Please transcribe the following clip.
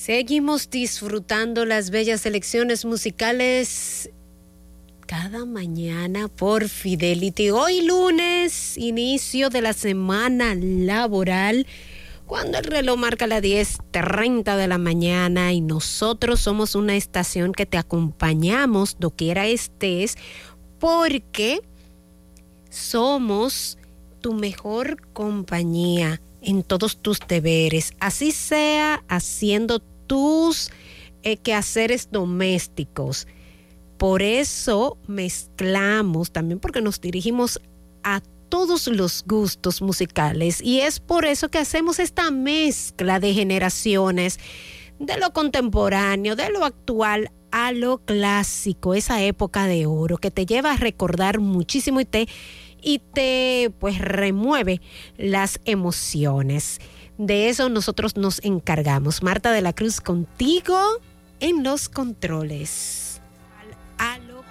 Seguimos disfrutando las bellas selecciones musicales cada mañana por Fidelity. Hoy lunes, inicio de la semana laboral, cuando el reloj marca las 10:30 de la mañana y nosotros somos una estación que te acompañamos doquiera estés, porque somos tu mejor compañía en todos tus deberes, así sea haciendo tus quehaceres domésticos. Por eso mezclamos, también porque nos dirigimos a todos los gustos musicales, y es por eso que hacemos esta mezcla de generaciones, de lo contemporáneo, de lo actual a lo clásico, esa época de oro que te lleva a recordar muchísimo y te pues remueve las emociones. De eso nosotros nos encargamos. Marta de la Cruz contigo en los controles.